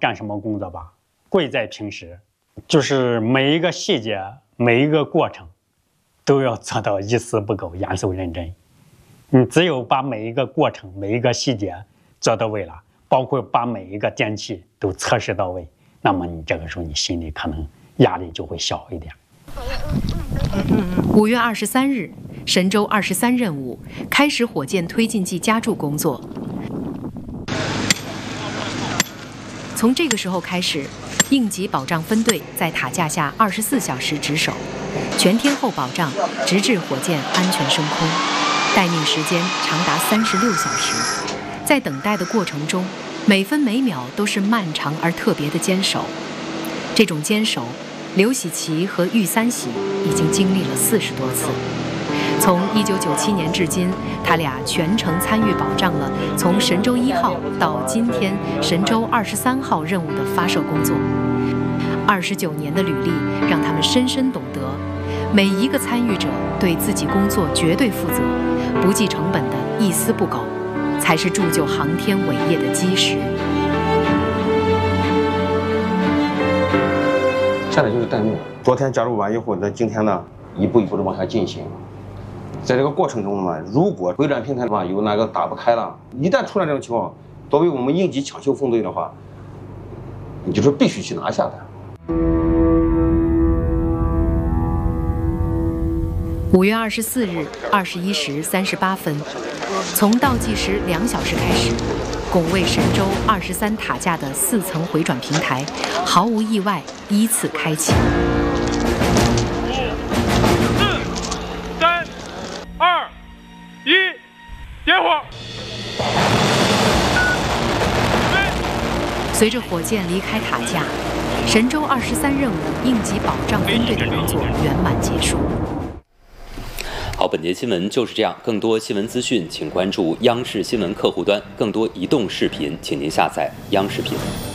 干什么工作吧，贵在平时，就是每一个细节、每一个过程，都要做到一丝不苟、严肃认真。你只有把每一个过程、每一个细节做到位了，包括把每一个电器都测试到位，那么你这个时候你心里可能压力就会小一点。 5月23日，神舟23任务开始火箭推进剂加注工作。从这个时候开始，应急保障分队在塔架下24小时值守，全天候保障，直至火箭安全升空。待命时间长达36小时，在等待的过程中，每分每秒都是漫长而特别的坚守。这种坚守，刘喜奇和玉三喜已经经历了40多次。从1997年至今，他俩全程参与保障了从神舟1号到今天神舟23号任务的发射工作。29年的履历让他们深深懂得，每一个参与者对自己工作绝对负责，不计成本的一丝不苟，才是铸就航天伟业的基石。 现在就是待命。昨天加入完以后，那今天呢，一步一步的往下进行。在这个过程中呢，如果回转平台的话有哪个打不开了，一旦出现这种情况，作为我们应急抢修分队的话，你就是必须去拿下的。 5月24日21时38分，从倒计时2小时开始，拱卫神舟23塔架的4层回转平台毫无意外依次开启。 5、4、3、2、1，点火！ 随着火箭离开塔架，神舟23任务应急保障分队的工作圆满结束。 好，本节新闻就是这样。更多新闻资讯，请关注央视新闻客户端。更多移动视频，请您下载央视频。